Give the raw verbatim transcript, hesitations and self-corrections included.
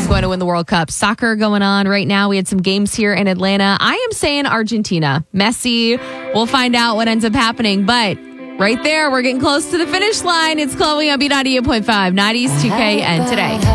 is going to win the World Cup. Soccer going on right now. We had some games here in Atlanta. I am saying Argentina. Messi. We'll find out what ends up happening. But right there, we're getting close to the finish line. It's Chloe on B ninety-eight point five, nineties two K, and today.